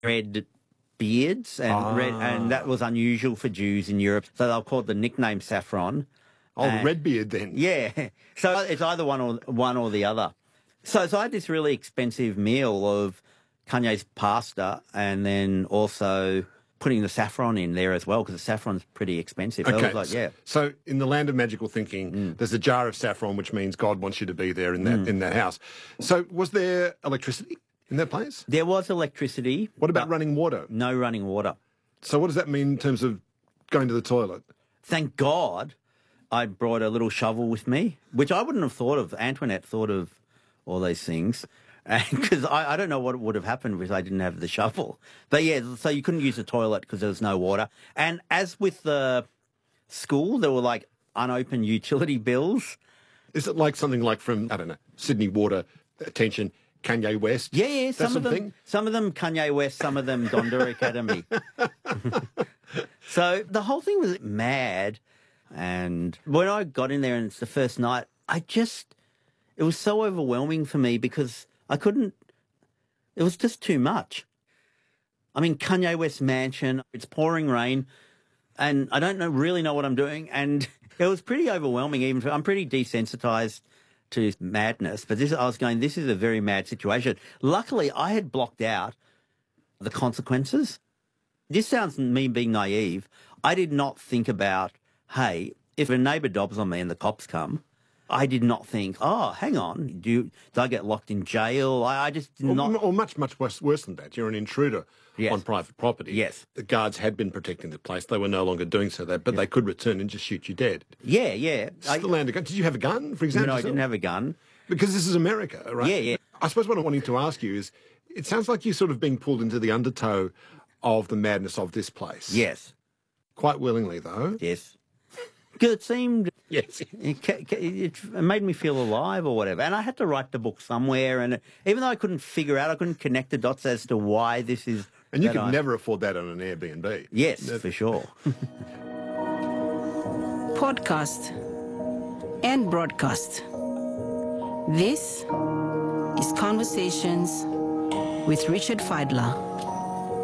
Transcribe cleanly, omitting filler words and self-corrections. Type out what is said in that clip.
red beards, and that was unusual for Jews in Europe. So they were called the nickname saffron. Oh, Redbeard then. Yeah. So it's either one or the other. So I had this really expensive meal of Kanye's pasta and then also putting the saffron in there as well, because the saffron's pretty expensive. So Okay. I was like, So in the land of magical thinking, there's a jar of saffron, which means God wants you to be there in that house. So was there electricity in that place? There was electricity. What about running water? No running water. So what does that mean in terms of going to the toilet? Thank God I brought a little shovel with me, which I wouldn't have thought of. Antoinette thought of all these things. Because I don't know what would have happened if I didn't have the shovel. But yeah, so you couldn't use the toilet because there was no water. And as with the school, there were like unopened utility bills. Is it like something like from, I don't know, Sydney Water, attention, Kanye West? Yeah, some of them Kanye West, some of them Donda Academy. So the whole thing was mad. And when I got in there and it's the first night, it was so overwhelming for me because it was just too much. I mean, Kanye West mansion, it's pouring rain, and I don't really know what I'm doing, and it was pretty overwhelming. I'm pretty desensitized to madness, but this is a very mad situation. Luckily, I had blocked out the consequences. This sounds me being naive. I did not think about, hey, if a neighbour dobs on me and the cops come, I did not think, oh, hang on, do I get locked in jail? I just did not. Or much worse than that. You're an intruder on private property. Yes. The guards had been protecting the place. They were no longer doing so, but they could return and just shoot you dead. Yeah. Still land a gun. Did you have a gun, for example? No, I didn't have a gun. Because this is America, right? Yeah. I suppose what I'm wanting to ask you is, it sounds like you're sort of being pulled into the undertow of the madness of this place. Yes. Quite willingly, though. Yes. Because it seemed... Yes. It made me feel alive or whatever. And I had to write the book somewhere. And even though I couldn't connect the dots as to why this is... And you could never afford that on an Airbnb. Yes, for sure. Podcast and broadcast. This is Conversations with Richard Fidler.